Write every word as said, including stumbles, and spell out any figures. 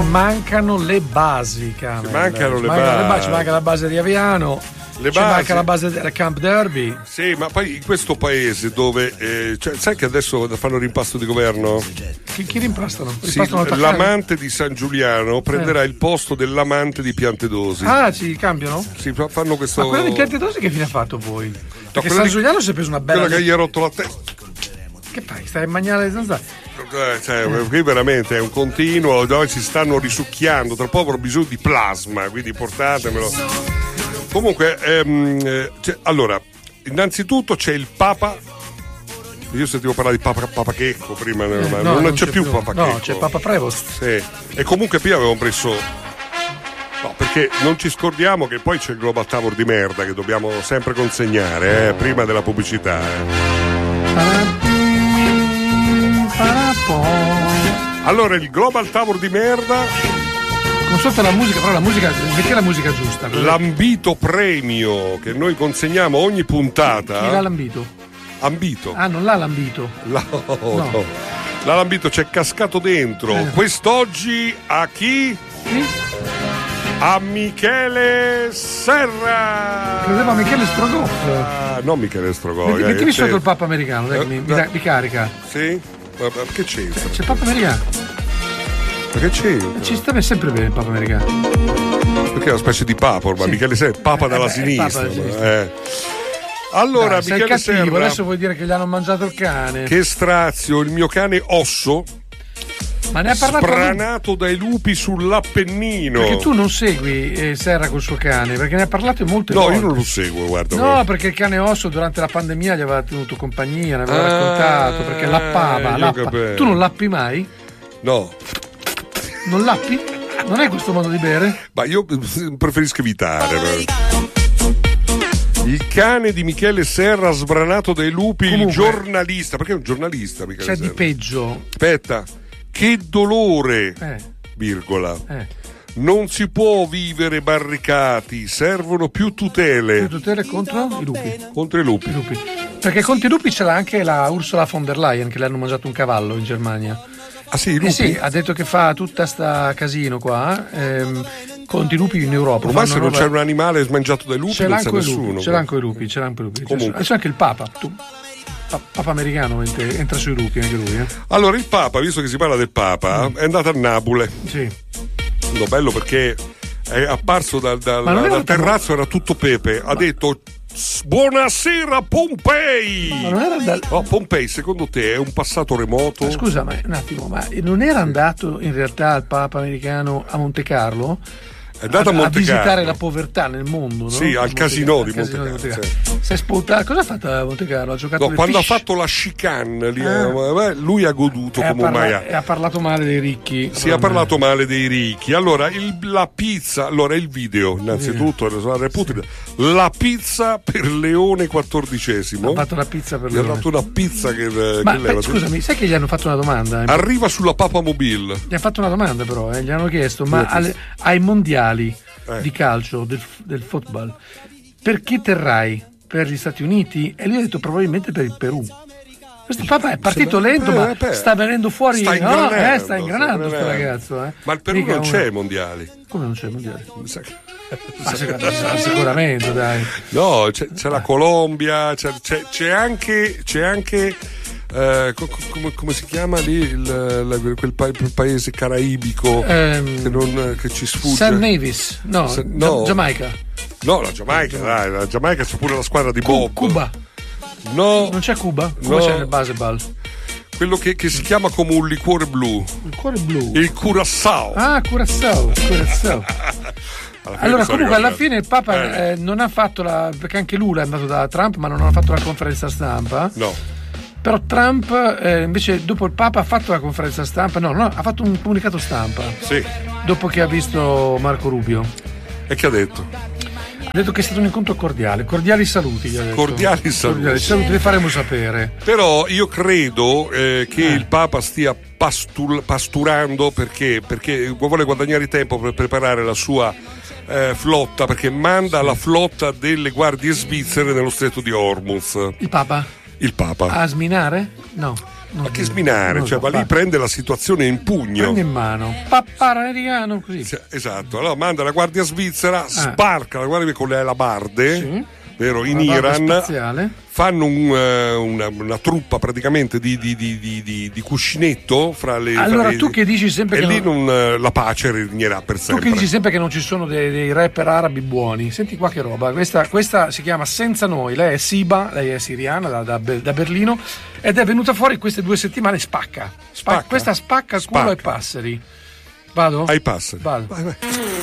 mancano le basi, Camel. Mancano le mancano basi. le basi. Ci manca la base di Aviano. Le ci basi. manca la base del Camp Derby. Sì, ma poi in questo paese dove eh, cioè, sai che adesso fanno rimpasto di governo? Chi, chi rimpastano? Sì, Rimpastano l'amante di San Giuliano prenderà eh. il posto dell'amante di Piantedosi. Ah, ci cambiano? Sì, fanno questo. Ma quello di Piantedosi che fine ha fatto poi? Perché no, San di... Giuliano si è preso una bella. Quella che gli ha rotto la testa. Che fai? Stai a mangiare le zanzare? Eh, cioè, qui veramente è un continuo dove si stanno risucchiando. Tra poco avrò bisogno di plasma, quindi portatemelo. Comunque, ehm, cioè, allora, innanzitutto c'è il Papa. Io sentivo parlare di Papa, Papa Checco prima, eh, ma no, non, non c'è, c'è più, più Papa Checco. No, c'è Papa Prevost. Sì. E comunque prima avevamo preso. No, perché non ci scordiamo che poi c'è il Global Tower di merda che dobbiamo sempre consegnare, eh, prima della pubblicità. Eh. Allora, il Global Tower di merda. Non so la musica, però la musica, perché la musica giusta? L'ambito premio che noi consegniamo ogni puntata. Chi l'ha lambito? Ambito. Ah, non l'ha lambito? No, no. no. L'ha lambito, c'è cascato dentro. Eh. Quest'oggi a chi? Chi? A Michele Serra. Credevo a Michele Strogoff. Ah, non Michele Strogoff. Mettimi sotto il Papa americano, dai, eh, mi, mi, mi carica. Sì? Ma, ma che c'entra? C'è il Papa americano. Ma che c'entra? Ci sta sempre bene il Papa americano. Perché è una specie di Papa ormai, sì. Michele Serra, Papa eh, dalla beh, sinistra. Papa sinistra. Eh. Allora, dai, Michele Serra. Adesso vuoi dire che gli hanno mangiato il cane? Che strazio, il mio cane Osso. Ma ne ha parlato spranato dai lupi sull'Appennino. Perché tu non segui eh, Serra col suo cane, perché ne ha parlato molte no, volte. No, io non lo seguo, guarda. No, guarda. Perché il cane Osso durante la pandemia gli aveva tenuto compagnia, ne aveva ah, raccontato, perché lappava, lappa. Tu non lappi mai? No. Non lappi? Non è questo modo di bere? Ma io preferisco evitare. Il cane di Michele Serra sbranato dai lupi. Comunque, il giornalista, perché è un giornalista Michele c'è Serra. Di peggio. Aspetta. Che dolore, eh. virgola. Eh. Non si può vivere barricati, servono più tutele. Più tutele contro i lupi. Contro i lupi. I lupi. Perché contro i lupi c'era anche la Ursula von der Leyen che le hanno mangiato un cavallo in Germania. Ah sì, i lupi? Eh sì, ha detto che fa tutta sta casino qua ehm, contro i lupi in Europa. Ma se non c'è un animale mangiato dai lupi ce non sa nessuno. Lupi, ce l'hanno coi lupi, ce l'hanno coi lupi. Comunque. C'è anche il Papa. Tu. Papa americano entra sui lupi anche lui. Eh? Allora il Papa, visto che si parla del Papa, mm. è andato a Napoli. Sì. No, bello perché è apparso dal, dal, dal terrazzo, era tutto pepe. Ha Ma... detto buonasera Pompei. Ma non era dal... oh, Pompei, secondo te è un passato remoto? Ma scusa, ma un attimo, ma non era andato in realtà il Papa americano a Monte Carlo? È andato a, a, Monte a visitare Carlo. La povertà nel mondo, no? Sì, al casino di Monte Carlo. Sì. Si è sputato. Cosa ha fatto a Monte Carlo? Ha giocato no, le quando fish. ha fatto la chicane lì, ah. eh, lui ha goduto e come ha parla- mai ha. E ha parlato male dei ricchi. Si è parlato male dei ricchi. Allora, il, la pizza, allora il video, innanzitutto, sì. la Repubblica. Sì. La pizza per Leone quattordicesimo. Ha fatto la pizza per gli Leone. Ha fatto una pizza che, Ma che leva. Scusami, sai che gli hanno fatto una domanda? Arriva sulla Papa Mobile. Gli hanno fatto una domanda però, eh? Gli hanno chiesto, ma alle, ai mondiali Eh. di calcio, del, del football, per chi terrai? Per gli Stati Uniti? E lui ha detto probabilmente per il Perù. Questo Papa è partito lento, ma eh, sta venendo fuori. Sta ingranando, no, eh, sta ingranando sto ragazzo. Eh. Ma il Perù Mica non c'è ai mondiali. Come non c'è ai mondiali? Mi sa che... ah, sicuramente, dai. No, c'è, c'è la Colombia, c'è, c'è, c'è anche. C'è anche Eh, co- come, come si chiama lì il, la, quel, pa- quel paese caraibico um, che, non, che ci sfugge? Saint Nevis, no, Sa- no. Giamaica. No, la Giamaica, dai, la Giamaica c'è pure la squadra di Bob. Cuba. No. Non c'è Cuba? Come no. c'è nel baseball? Quello che, che si chiama come un liquore blu. Il cuore blu. Il Curaçao. Ah, Curaçao, Curaçao. Allora comunque alla fine il Papa eh, non ha fatto la, perché anche lui è andato da Trump, ma non ha fatto la conferenza stampa. No. Però Trump eh, invece dopo il Papa ha fatto la conferenza stampa, no, no, ha fatto un comunicato stampa. Sì. Dopo che ha visto Marco Rubio. E che ha detto? Ha detto che è stato un incontro cordiale, cordiali saluti. Gli ha detto. Cordiali saluti. Cordiali saluti, li faremo sapere. Però io credo eh, che eh. il Papa stia pastul- pasturando perché, perché vuole guadagnare tempo per preparare la sua eh, flotta, perché manda sì. la flotta delle guardie svizzere nello stretto di Hormuz. Il Papa? Il Papa. A sminare? No. Ma che sminare, cioè va lì, prende la situazione in pugno. Prende in mano. Papparariano così. Sì, esatto, allora manda la guardia svizzera, ah. sbarca la guardia con le alabarde. Sì. Vero, in Iran spaziale. Fanno un, uh, una, una truppa praticamente di, di, di, di, di cuscinetto fra le. Allora fra le, tu che dici sempre e che lì non, non, la pace regnerà per sempre. Tu che dici sempre che non ci sono dei, dei rapper arabi buoni, senti qua che roba. Questa, questa si chiama Senza Noi, lei è Siba, lei è siriana da, da, da Berlino ed è venuta fuori queste due settimane spacca. spacca. spacca. Questa spacca, spacca. Culo ai passeri. Vado? Ai passeri. Vado. Vai, vai.